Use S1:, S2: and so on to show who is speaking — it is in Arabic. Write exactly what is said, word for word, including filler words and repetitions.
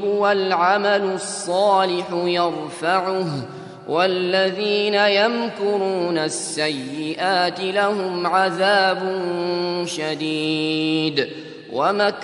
S1: والعمل الصالح يرفعه والذين يمكرون السيئات لهم عذاب شديد ومكر